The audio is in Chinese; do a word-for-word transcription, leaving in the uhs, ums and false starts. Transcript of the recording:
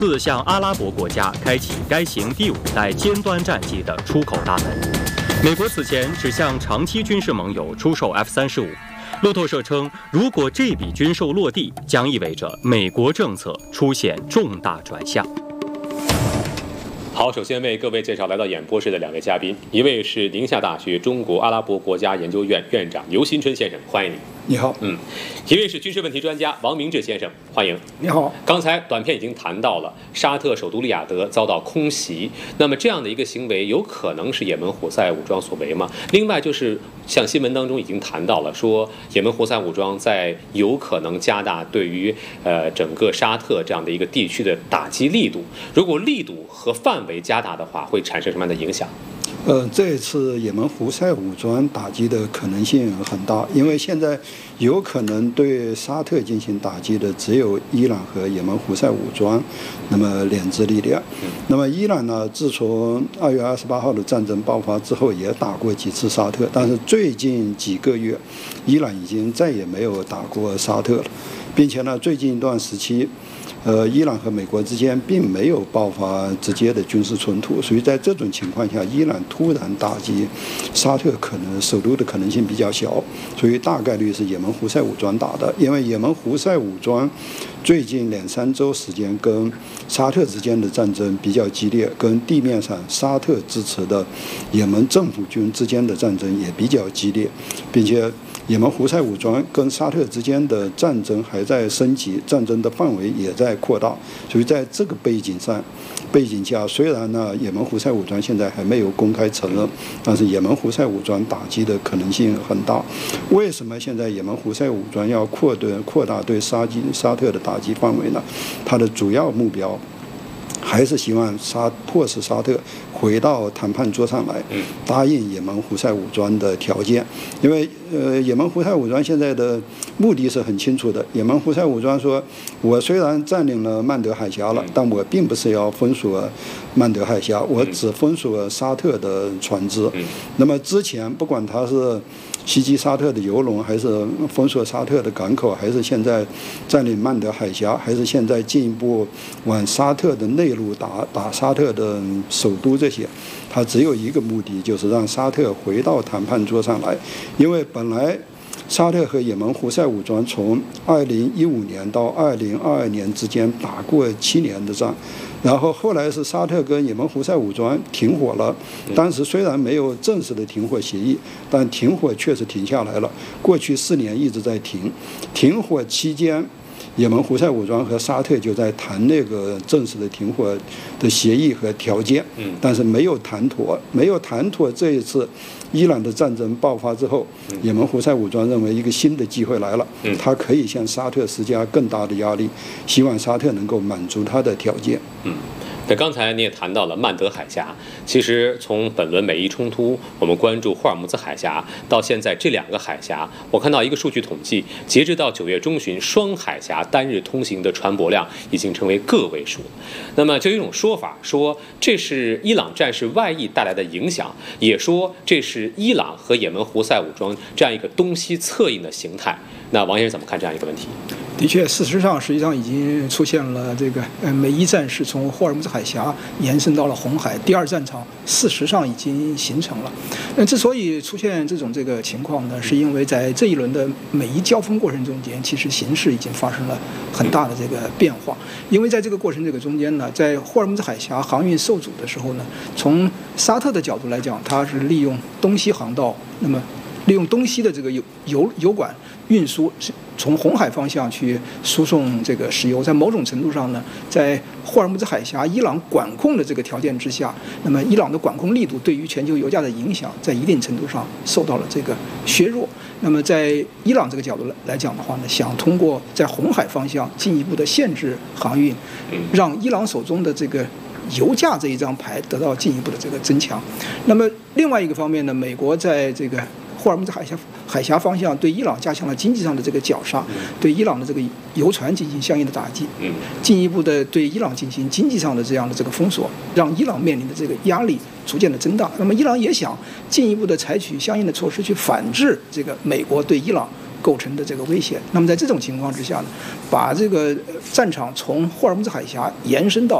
自向阿拉伯国家开启该型第五代尖端战机的出口大门。美国此前只向长期军事盟友出售 F 三十五。路透社称，如果这笔军售落地，将意味着美国政策出现重大转向。 好，首先为各位介绍来到演播室的两位嘉宾，一位是宁夏大学中国阿拉伯国家研究院院长刘新春先生，欢迎你。 你好。 嗯，一位是军事问题专家王明志先生，欢迎。 你好。 刚才短片已经谈到了沙特首都利雅得遭到空袭，那么这样的一个行为有可能是也门胡塞武装所为吗？另外就是像新闻当中已经谈到了，说也门胡塞武装在有可能加大对于呃整个沙特这样的一个地区的打击力度，如果力度和范围加大的话，会产生什么样的影响？ 呃，这次也门胡塞武装打击的可能性很大，因为现在有可能对沙特进行打击的只有伊朗和也门胡塞武装，那么两支力量。那么伊朗呢，自从二月二十八号的战争爆发之后，也打过几次沙特，但是最近几个月，伊朗已经再也没有打过沙特了，并且呢，最近一段时期。呃，伊朗和美国之间并没有爆发直接的军事冲突，所以在这种情况下，伊朗突然打击沙特可能首都的可能性比较小，所以大概率是也门胡塞武装打的。因为也门胡塞武装最近两三周时间跟沙特之间的战争比较激烈，跟地面上沙特支持的也门政府军之间的战争也比较激烈，并且也门胡塞武装跟沙特之间的战争还在升级，战争的范围也在扩大，所以在这个背景上背景下，虽然呢也门胡塞武装现在还没有公开承认，但是也门胡塞武装打击的可能性很大。为什么现在也门胡塞武装要扩对扩大对沙基沙特的打击范围呢？它的主要目标还是希望沙迫使沙特回到谈判桌上来，答应也门胡塞武装的条件。因为呃，也门胡塞武装现在的目的是很清楚的。也门胡塞武装说，我虽然占领了曼德海峡了，但我并不是要封锁曼德海峡，我只封锁沙特的船只。那么之前不管他是袭击沙特的油轮，还是封锁沙特的港口，还是现在占领曼德海峡，还是现在进一步往沙特的内陆打打沙特的首都，这些他只有一个目的，就是让沙特回到谈判桌上来。因为本来沙特和也门胡塞武装从二零一五年到二零二二年之间打过七年的仗，然后后来是沙特跟也门胡塞武装停火了，当时虽然没有正式的停火协议，但停火确实停下来了。过去四年一直在停，停火期间也门胡塞武装和沙特就在谈那个正式的停火的协议和条件，但是没有谈妥，没有谈妥。这一次伊朗的战争爆发之后，也门胡塞武装认为一个新的机会来了，他可以向沙特施加更大的压力，希望沙特能够满足他的条件。 嗯。那刚才你也谈到了曼德海峡，其实从本轮美伊冲突，我们关注霍尔木兹海峡，到现在这两个海峡，我看到一个数据统计，截止到九月中旬，双海峡单日通行的船舶量已经成为个位数。那么就有一种说法说，这是伊朗战事外溢带来的影响，也说这是伊朗和也门胡塞武装这样一个东西策应的形态。那王先生怎么看这样一个问题？ 的确，事实上，实际上已经出现了这个呃美伊战事从霍尔木兹海峡延伸到了红海，第二战场事实上已经形成了。那之所以出现这种这个情况呢，是因为在这一轮的美伊交锋过程中间，其实形势已经发生了很大的这个变化。因为在这个过程这个中间呢，在霍尔木兹海峡航运受阻的时候呢，从沙特的角度来讲，它是利用东西航道，那么利用东西的这个油油油管运输，从红海方向去输送这个石油，在某种程度上呢，在霍尔木兹海峡伊朗管控的这个条件之下，那么伊朗的管控力度对于全球油价的影响，在一定程度上受到了这个削弱。那么在伊朗这个角度来来讲的话呢，想通过在红海方向进一步的限制航运，让伊朗手中的这个油价这一张牌得到进一步的这个增强。那么另外一个方面呢，美国在这个霍尔木兹海峡海峡方向对伊朗加强了经济上的这个绞杀，对伊朗的这个油船进行相应的打击，进一步的对伊朗进行经济上的这样的这个封锁，让伊朗面临的这个压力逐渐的增大。那么伊朗也想进一步的采取相应的措施去反制这个美国对伊朗构成的这个威胁。那么在这种情况之下呢，把这个战场从霍尔木兹海峡延伸到